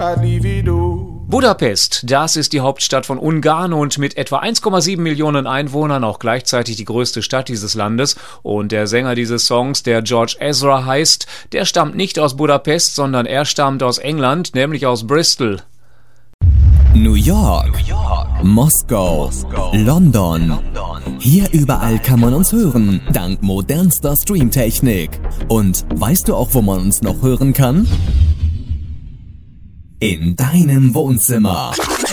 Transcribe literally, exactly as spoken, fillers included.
I'd livido. Budapest, das ist die Hauptstadt von Ungarn und mit etwa eins Komma sieben Millionen Einwohnern auch gleichzeitig die größte Stadt dieses Landes. Und der Sänger dieses Songs, der George Ezra heißt, der stammt nicht aus Budapest, sondern er stammt aus England, nämlich aus Bristol. New York, New York. Moskau, Moskau. London. London. Hier überall kann man uns hören, dank modernster Streamtechnik. Und weißt du auch, wo man uns noch hören kann? In deinem Wohnzimmer.